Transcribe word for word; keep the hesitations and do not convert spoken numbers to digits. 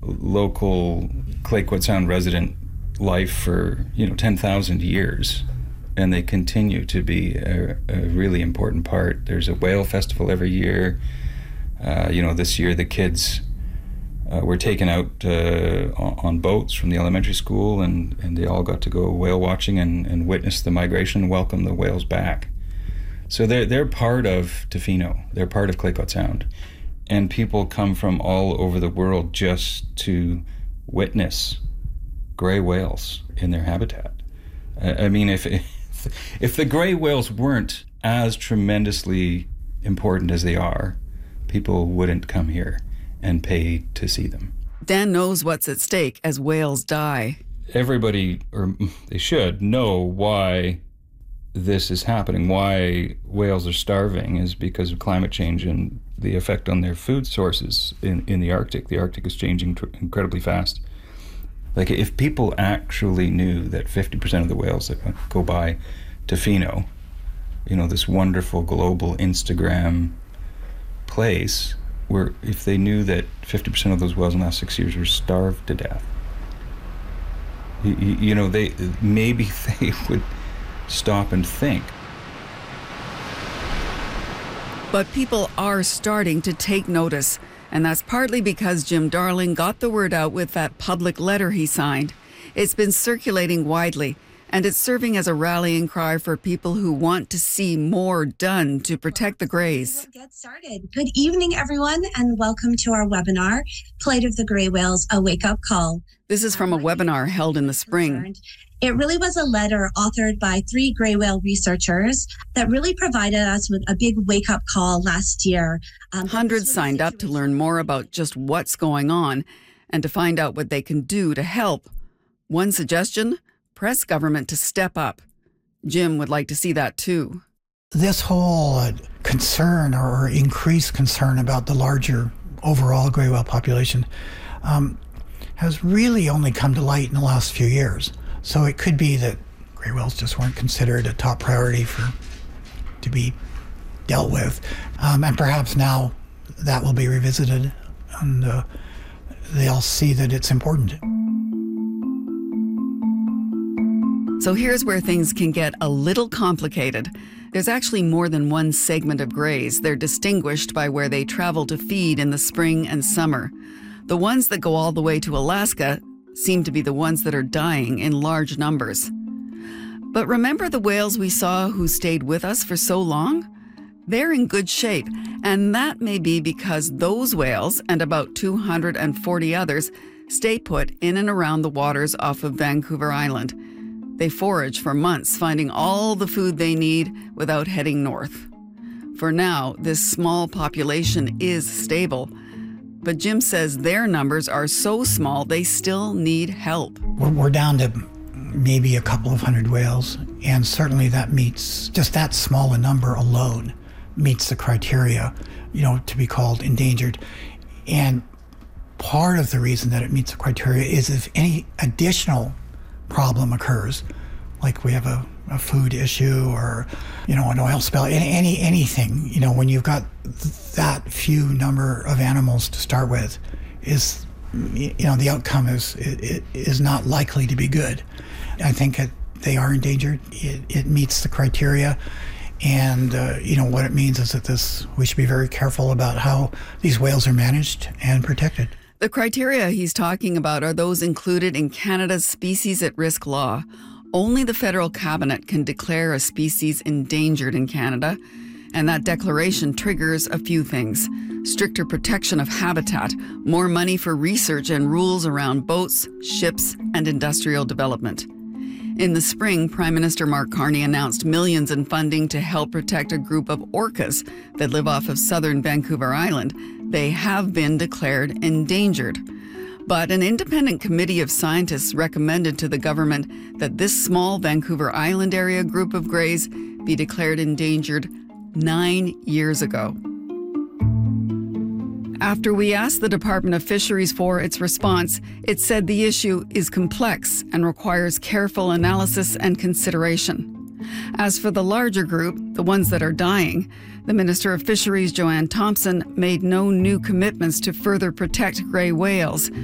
local Clayoquot Sound resident life for, you know, ten thousand years. And they continue to be a, a really important part. There's a whale festival every year. Uh, you know, this year the kids uh, were taken out uh, on boats from the elementary school, and, and they all got to go whale watching and, and witness the migration and welcome the whales back. So they're, they're part of Tofino. They're part of Clayoquot Sound. And people come from all over the world just to witness gray whales in their habitat. I, I mean, if... If the gray whales weren't as tremendously important as they are, people wouldn't come here and pay to see them. Dan knows what's at stake as whales die. Everybody, or they should, know why this is happening. Why whales are starving is because of climate change and the effect on their food sources in, in the Arctic. The Arctic is changing tr- incredibly fast. Like, if people actually knew that fifty percent of the whales that go by Tofino, you know, this wonderful global Instagram place, where if they knew that fifty percent of those whales in the last six years were starved to death, you, you know, they maybe they would stop and think. But people are starting to take notice. And that's partly because Jim Darling got the word out with that public letter he signed. It's been circulating widely, and it's serving as a rallying cry for people who want to see more done to protect the greys. We'll get started. Good evening, everyone, and welcome to our webinar, Plight of the Grey Whales, A Wake-Up Call. This is from a webinar held in the spring. It really was a letter authored by three gray whale researchers that really provided us with a big wake-up call last year. Um, Hundreds signed up to learn more about just what's going on and to find out what they can do to help. One suggestion, press government to step up. Jim would like to see that too. This whole uh, concern or increased concern about the larger overall gray whale population um, has really only come to light in the last few years. So it could be that gray whales just weren't considered a top priority for to be dealt with. Um, and perhaps now that will be revisited and uh, they'll see that it's important. So here's where things can get a little complicated. There's actually more than one segment of greys. They're distinguished by where they travel to feed in the spring and summer. The ones that go all the way to Alaska seem to be the ones that are dying in large numbers. But remember the whales we saw who stayed with us for so long? They're in good shape, and that may be because those whales and about two hundred forty others stay put in and around the waters off of Vancouver Island. They forage for months, finding all the food they need without heading north. For now, this small population is stable, but Jim says their numbers are so small they still need help. We're, we're down to maybe a couple of hundred whales, and certainly that meets, just that small a number alone meets the criteria, you know, to be called endangered. And part of the reason that it meets the criteria is if any additional problem occurs, like we have a, a food issue or, you know, an oil spill, any, any anything, you know, when you've got th- that few number of animals to start with, is, you know, the outcome is it, it is not likely to be good. I think it, they are endangered. It, it meets the criteria. And, uh, you know, what it means is that this, we should be very careful about how these whales are managed and protected. The criteria he's talking about are those included in Canada's Species at Risk law. Only the federal cabinet can declare a species endangered in Canada, and that declaration triggers a few things: stricter protection of habitat, more money for research and rules around boats, ships, and industrial development. In the spring, Prime Minister Mark Carney announced millions in funding to help protect a group of orcas that live off of southern Vancouver Island. They have been declared endangered. But an independent committee of scientists recommended to the government that this small Vancouver Island area group of greys be declared endangered nine years ago. After we asked the Department of Fisheries for its response, it said the issue is complex and requires careful analysis and consideration. As for the larger group, the ones that are dying, the Minister of Fisheries, Joanne Thompson, made no new commitments to further protect grey whales.